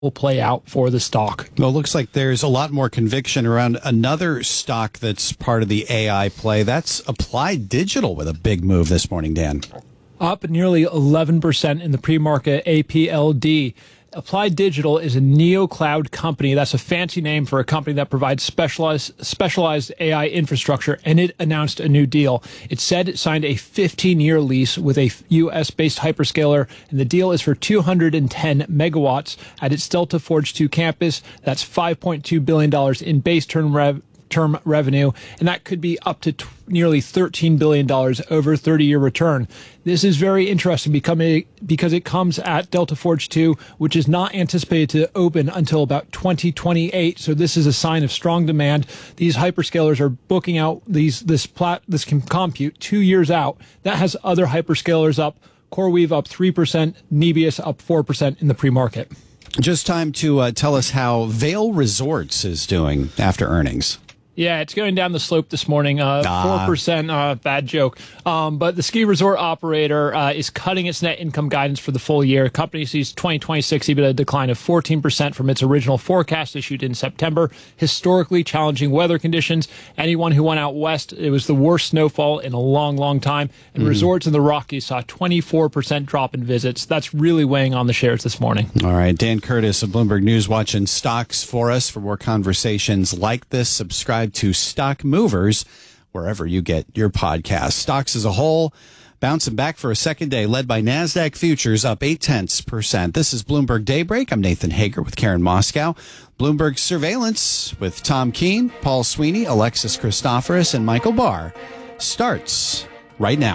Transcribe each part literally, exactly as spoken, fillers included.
will play out for the stock. Well, it looks like there's a lot more conviction around another stock that's part of the A I play. That's Applied Digital with a big move this morning, Dan. Up nearly eleven percent in the pre-market A P L D. Applied Digital is a neo-cloud company. That's a fancy name for a company that provides specialized specialized A I infrastructure, and it announced a new deal. It said it signed a fifteen-year lease with a U S-based hyperscaler, and the deal is for two hundred ten megawatts at its Delta Forge two campus. That's five point two billion dollars in base term rev term revenue, and that could be up to t- nearly thirteen billion dollars over a thirty-year return. This is very interesting becoming, because it comes at Delta Forge two, which is not anticipated to open until about twenty twenty-eight. So this is a sign of strong demand. These hyperscalers are booking out these this plat this can compute two years out. That has other hyperscalers up. CoreWeave up three percent, Nebius up four percent in the pre-market. Just time to uh, tell us how Vail Resorts is doing after earnings. Yeah, it's going down the slope this morning. Uh, ah. four percent, uh, bad joke. Um, but the ski resort operator uh, is cutting its net income guidance for the full year. Company sees twenty twenty-six EBITDA decline of fourteen percent from its original forecast issued in September. Historically challenging weather conditions. Anyone who went out west, it was the worst snowfall in a long, long time. And mm. resorts in the Rockies saw a twenty-four percent drop in visits. That's really weighing on the shares this morning. All right, Dan Curtis of Bloomberg News watching stocks for us. For more conversations like this, subscribe to Stock Movers wherever you get your podcast. Stocks as a whole bouncing back for a second day, led by NASDAQ futures up eight tenths percent. This is Bloomberg Daybreak. I'm Nathan Hager with Karen Moscow. Bloomberg Surveillance with Tom Keene, Paul Sweeney, Alexis Christoforous, and Michael Barr starts right now.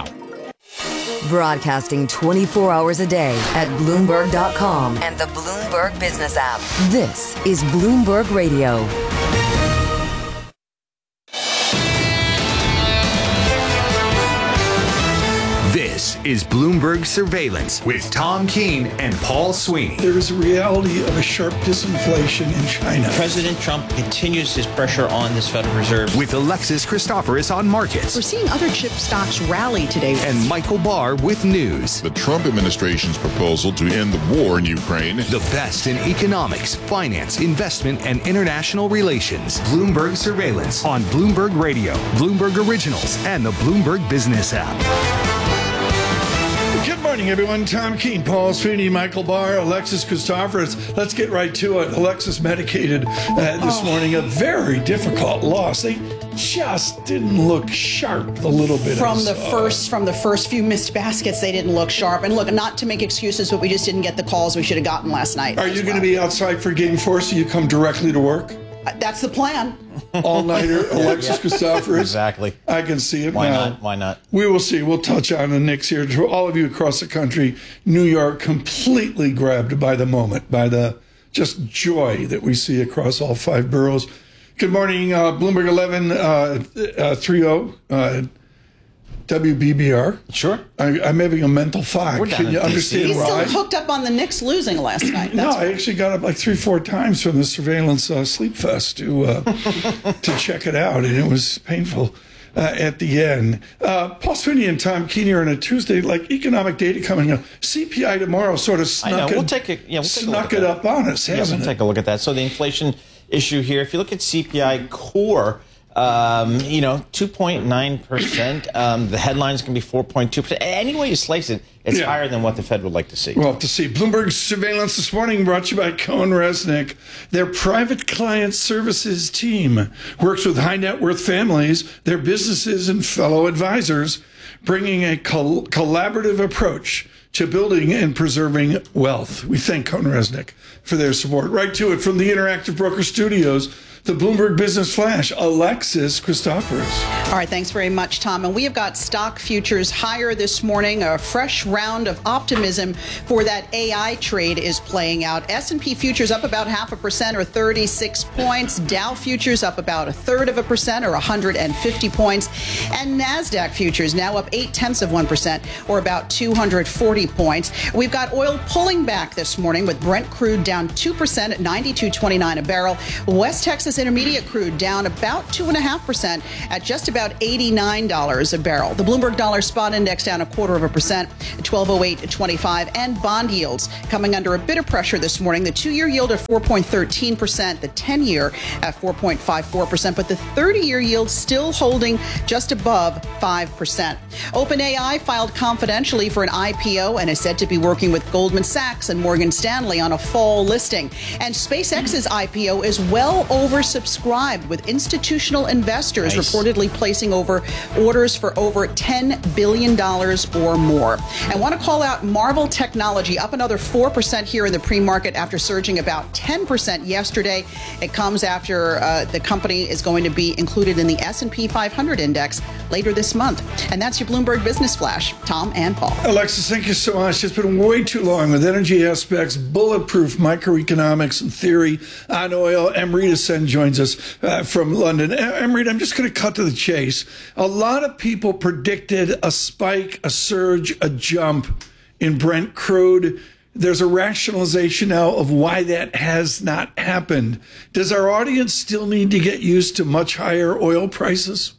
Broadcasting twenty-four hours a day at Bloomberg dot com and the Bloomberg Business app. This is Bloomberg Radio. This is Bloomberg Surveillance with Tom Keene and Paul Sweeney. There is a reality of a sharp disinflation in China. President Trump continues his pressure on this Federal Reserve. With Alexis Christoforous on markets. We're seeing other chip stocks rally today. And Michael Barr with news. The Trump administration's proposal to end the war in Ukraine. The best in economics, finance, investment, and international relations. Bloomberg Surveillance on Bloomberg Radio, Bloomberg Originals, and the Bloomberg Business app. Good morning, everyone. Tom Keene, Paul Sweeney, Michael Barr, Alexis Christoforous. Let's get right to it. Alexis medicated uh, this oh. morning. A very difficult loss. They just didn't look sharp a little bit. From the first, from the first few missed baskets, they didn't look sharp. And look, not to make excuses, but we just didn't get the calls we should have gotten last night. Are you well. going to be outside for game four so you come directly to work? Uh, that's the plan. All-nighter, Alexis Christoforous. Exactly. I can see it Why now. not? Why not? We will see. We'll touch on the Knicks here. To all of you across the country, New York completely grabbed by the moment, by the just joy that we see across all five boroughs. Good morning, uh, Bloomberg eleven uh, uh, thirty uh, W B B R. Sure. I, I'm having a mental fog. We're down Can you in understand He's why? still hooked up on the Knicks losing last night. That's no, why. I actually got up like three, four times from the surveillance uh, sleep fest to uh, to check it out, and it was painful uh, at the end. Uh, Paul Sweeney and Tom Keene here on a Tuesday, like economic data coming up. C P I tomorrow sort of snuck, I know. it, We'll take it, yeah, we'll take snuck a it look up on us, yes, hasn't we'll it? take a look at that. So the inflation issue here, if you look at C P I core, Um, you know, two point nine percent. Um, the headlines can be four point two percent. Any way you slice it, it's Yeah. higher than what the Fed would like to see. We'll have to see. Bloomberg Surveillance this morning brought to you by Cohen Resnick. Their private client services team works with high net worth families, their businesses, and fellow advisors, bringing a col- collaborative approach to building and preserving wealth. We thank Cohen Resnick for their support. Right to it from the Interactive Broker Studios, the Bloomberg Business Flash, Alexis Christoforous. All right, thanks very much, Tom. And we have got stock futures higher this morning. A fresh round of optimism for that A I trade is playing out. S and P futures up about half a percent or thirty-six points. Dow futures up about a third of a percent or one hundred fifty points. And NASDAQ futures now up eight tenths of one percent or about two hundred forty points. We've got oil pulling back this morning with Brent crude down two percent at ninety-two twenty-nine a barrel. West Texas U S intermediate crude down about two point five percent at just about eighty-nine dollars a barrel. The Bloomberg Dollar Spot Index down a quarter of a percent at twelve oh eight twenty-five. And bond yields coming under a bit of pressure this morning. The two-year yield at four point one three percent, the ten-year at four point five four percent, but the thirty-year yield still holding just above five percent. OpenAI filed confidentially for an I P O and is said to be working with Goldman Sachs and Morgan Stanley on a fall listing. And SpaceX's I P O is well oversubscribed, with institutional investors Nice. reportedly placing over orders for over ten billion dollars or more. I want to call out Marvel Technology, up another four percent here in the pre-market after surging about ten percent yesterday. It comes after uh, the company is going to be included in the S and P five hundred index later this month. And that's your Bloomberg Business Flash. Tom and Paul. Alexis, thank you so much. It's been way too long with Energy Aspects, bulletproof microeconomics and theory on oil. Amrita Sen joins us uh, from London. Amrita, I'm just going to cut to the chase. A lot of people predicted a spike, a surge, a jump in Brent crude. There's a rationalization now of why that has not happened. Does our audience still need to get used to much higher oil prices?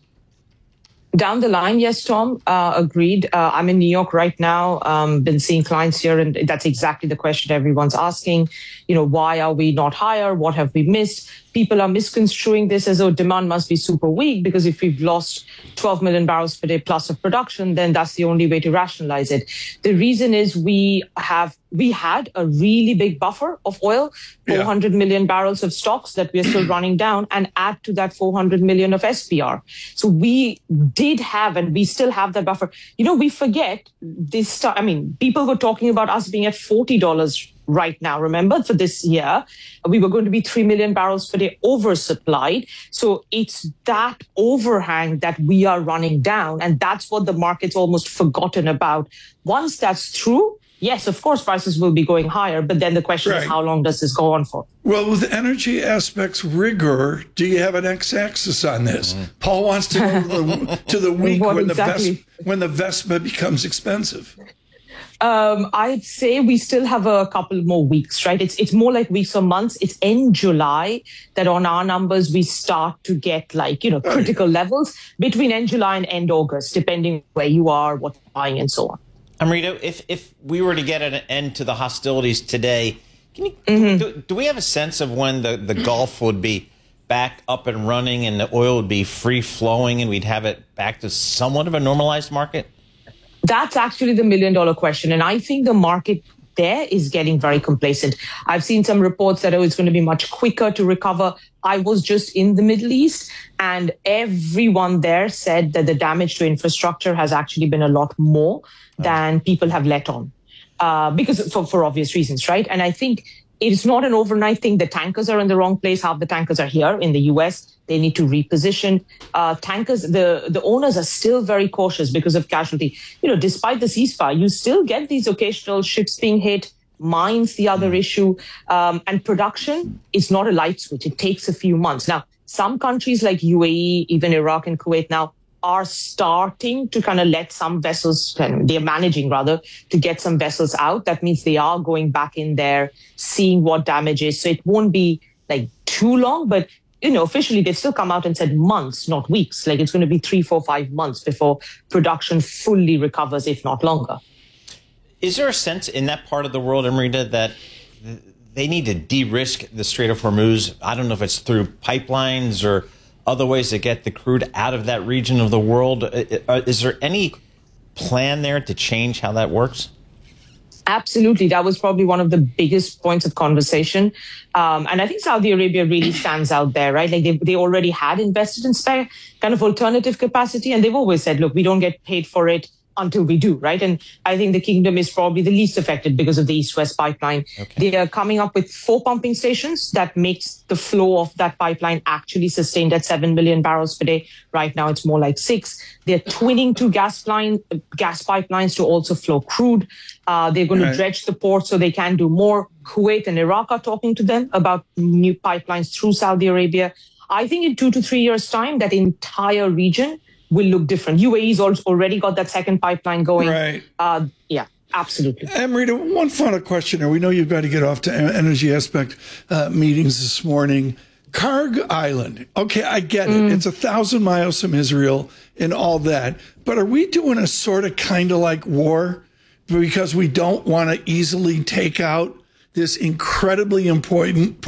Down the line, yes, Tom, uh, agreed. Uh, I'm in New York right now, um, been seeing clients here, and that's exactly the question everyone's asking. You know, why are we not higher? What have we missed? People are misconstruing this as though demand must be super weak, because if we've lost twelve million barrels per day plus of production, then that's the only way to rationalize it. The reason is we have we had a really big buffer of oil, four hundred yeah. million barrels of stocks that we're still running down, and add to that four hundred million of S P R. So we did have, and we still have that buffer. You know, we forget this. I mean, people were talking about us being at forty dollars right now. Remember, for this year, we were going to be three million barrels per day oversupplied. So it's that overhang that we are running down. And that's what the market's almost forgotten about. Once that's true, yes, of course, prices will be going higher. But then the question right. is, how long does this go on for? Well, with Energy Aspects rigor, do you have an x-axis on this? Mm-hmm. Paul wants to go to the, to the week when, exactly? the Ves- when the Vespa becomes expensive. Um, I'd say we still have a couple more weeks, right? It's it's more like weeks or months. It's in July that on our numbers, we start to get like, you know, critical oh, yeah. levels between end July and end August, depending where you are, what you're buying and so on. Amrita, if, if we were to get an end to the hostilities today, can you, mm-hmm. do, do we have a sense of when the, the Gulf would be back up and running and the oil would be free flowing and we'd have it back to somewhat of a normalized market? That's actually the million dollar question. And I think the market there is getting very complacent. I've seen some reports that oh, it's going to be much quicker to recover. I was just in the Middle East, and everyone there said that the damage to infrastructure has actually been a lot more than people have let on, uh, because for, for obvious reasons, right? And I think it's not an overnight thing. The tankers are in the wrong place. Half the tankers are here in the U S. They need to reposition. Uh, tankers, the, the owners are still very cautious because of casualty. You know, despite the ceasefire, you still get these occasional ships being hit. Mines, the other issue. Um, and production is not a light switch. It takes a few months. Now, some countries like U A E, even Iraq and Kuwait now, are starting to kind of let some vessels, they're managing rather, to get some vessels out. That means they are going back in there, seeing what damage is. So it won't be like too long, but you know, officially they've still come out and said months, not weeks. Like it's going to be three, four, five months before production fully recovers, if not longer. Is there a sense in that part of the world, Amrita, that they need to de-risk the Strait of Hormuz? I don't know if it's through pipelines or other ways to get the crude out of that region of the world. Is there any plan there to change how that works? Absolutely. That was probably one of the biggest points of conversation. Um, and I think Saudi Arabia really stands out there, right? Like they, they already had invested in spare kind of alternative capacity. And they've always said, look, we don't get paid for it until we do, right? And I think the kingdom is probably the least affected because of the East-West pipeline. Okay. They are coming up with four pumping stations that makes the flow of that pipeline actually sustained at seven million barrels per day. Right now, it's more like six. They're twinning two gas line, gas pipelines to also flow crude. Uh, they're going right. to dredge the port so they can do more. Kuwait and Iraq are talking to them about new pipelines through Saudi Arabia. I think in two to three years' time, that entire region will look different. U A E's already got that second pipeline going. Right. Uh, yeah, absolutely. Amrita, one final question. We know you've got to get off to Energy Aspect uh, meetings this morning. Karg Island. Okay, I get it. It's a thousand miles from Israel and all that. But are we doing a sort of kind of like war because we don't want to easily take out this incredibly important